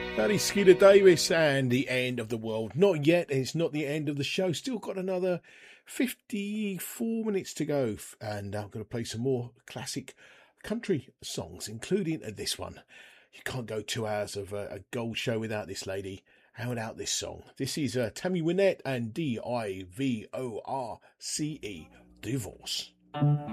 That is Skeeter Davis and The End of the World. Not yet, it's not the end of the show. Still got another 54 minutes to go. And I'm going to play some more classic country songs, including this one. You can't go 2 hours of a gold show without this lady and without this song. This is Tammy Wynette and Divorce. Divorce.